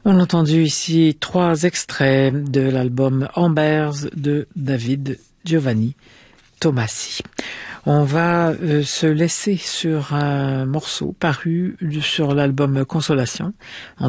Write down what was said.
On a entendu ici 3 extraits de l'album Ambers de David Giovanni Tomasi. On va se laisser sur un morceau paru sur l'album Consolation en